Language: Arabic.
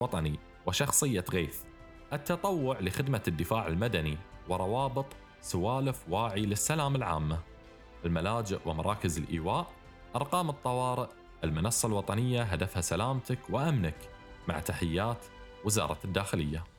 وطني وشخصية غيث، التطوع لخدمة الدفاع المدني، وروابط سوالف واعي للسلام العامة، الملاجئ ومراكز الإيواء، أرقام الطوارئ، المنصة الوطنية هدفها سلامتك وأمنك، مع تحيات وزارة الداخلية.